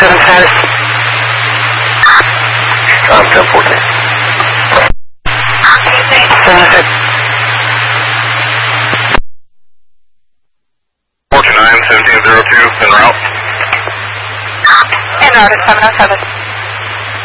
7 had it. 1014. 7 Fortune 9, 1702, en route. En route is 707.